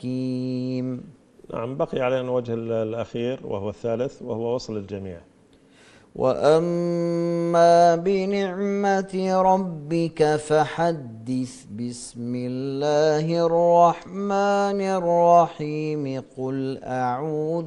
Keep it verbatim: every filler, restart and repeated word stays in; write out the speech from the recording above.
حكيم. نعم، بقي علينا الوجه الأخير وهو الثالث، وهو وصل الجميع. وأما بنعمة ربك فحدث. بسم الله الرحمن الرحيم. قل أعوذ